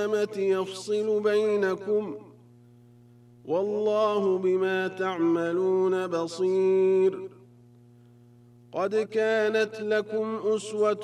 القيامة يفصل بينكم والله بما تعملون بصير. قد كانت لكم أسوة